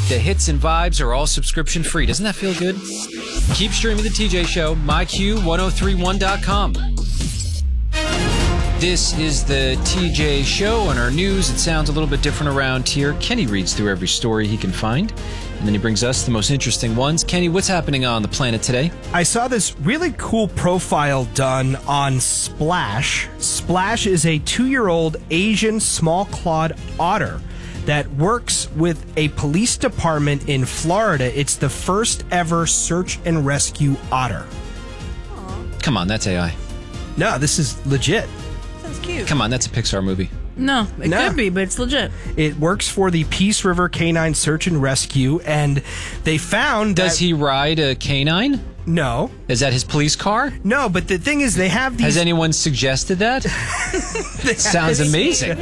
The hits and vibes are all subscription free. Doesn't that feel good? Keep streaming The TJ Show, myq1031.com. This is The TJ Show. On our news, it sounds a little bit different around here. Kenny reads through every story he can find, and then he brings us the most interesting ones. Kenny, what's happening on the planet today? I saw this really cool profile done on Splash. Splash is a 2-year-old Asian small-clawed otter that works with a police department in Florida. It's the first ever search and rescue otter. Aww. Come on, that's AI. No, this is legit. Sounds cute. Come on, that's a Pixar movie. No, it could be, but it's legit. It works for the Peace River Canine Search and Rescue, and they found Does he ride a canine? No. Is that his police car? No, but the thing is, they have these... Has anyone suggested that? Sounds amazing.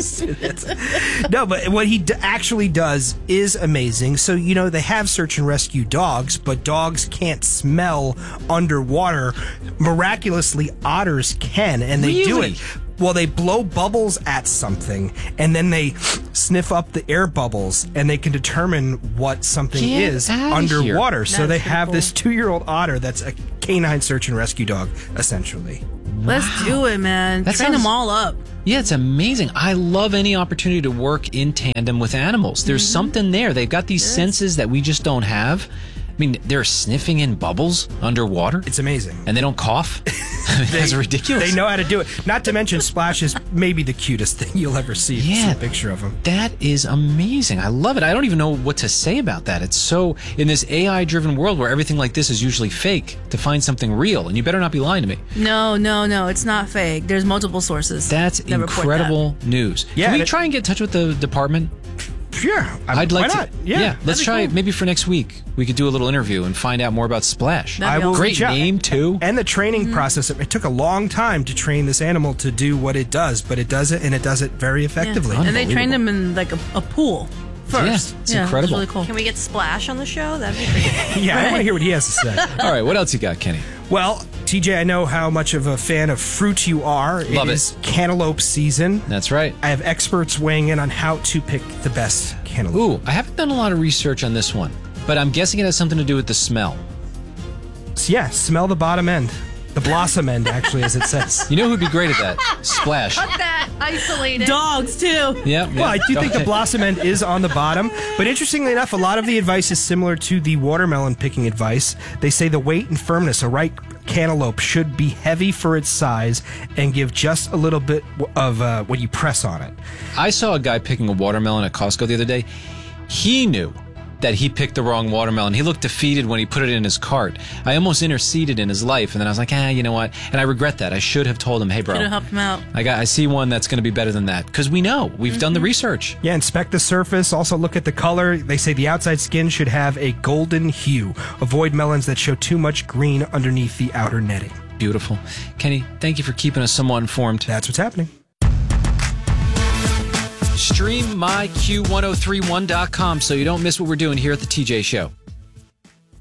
No, but what he actually does is amazing. So, you know, they have search and rescue dogs, but dogs can't smell underwater. Miraculously, otters can, and they do it. Well, they blow bubbles at something, and then they sniff up the air bubbles, and they can determine what something is underwater. So they have this 2-year-old otter that's a canine search and rescue dog, essentially. Let's do it, man. Train them all up. Yeah, it's amazing. I love any opportunity to work in tandem with animals. There's something there. They've got these senses that we just don't have. I mean, they're sniffing in bubbles underwater. It's amazing. And they don't cough. That's ridiculous. They know how to do it. Not to mention, Splash is maybe the cutest thing you'll ever see. Yeah. See a picture of him. That is amazing. I love it. I don't even know what to say about that. It's so, in this AI-driven world where everything like this is usually fake, to find something real. And you better not be lying to me. No. It's not fake. There's multiple sources. That's incredible news. Yeah, Can we try and get in touch with the department? Sure. I'd like why not? to. Yeah. Let's try it maybe for next week. We could do a little interview and find out more about Splash. I will Great reach out. name, too. And the training process. It took a long time to train this animal to do what it does, but it does it, and it does it very effectively. Yeah. And they trained them in like a pool first. Yeah, it's incredible. Really cool. Can we get Splash on the show? That'd be great. Yeah, I want to hear what he has to say. All right, what else you got, Kenny? Well, TJ, I know how much of a fan of fruit you are. Love it. It is cantaloupe season. That's right. I have experts weighing in on how to pick the best cantaloupe. Ooh, I haven't done a lot of research on this one, but I'm guessing it has something to do with the smell. So yeah, smell the bottom end. The blossom end, actually, as it says. You know who'd be great at that? Splash. Cut that. Isolated. Dogs, too. Yeah. Well, I do think the blossom end is on the bottom, but interestingly enough, a lot of the advice is similar to the watermelon picking advice. They say the weight and firmness, a ripe cantaloupe should be heavy for its size and give just a little bit of when you press on it. I saw a guy picking a watermelon at Costco the other day. He knew that he picked the wrong watermelon. He looked defeated when he put it in his cart. I almost interceded in his life, and then I was like, you know what? And I regret that. I should have told him, hey, bro. Should have helped him out. I see one that's going to be better than that. Because we know. We've done the research. Yeah, inspect the surface. Also look at the color. They say the outside skin should have a golden hue. Avoid melons that show too much green underneath the outer netting. Beautiful. Kenny, thank you for keeping us somewhat informed. That's what's happening. Stream myq1031.com so you don't miss what we're doing here at the TJ Show.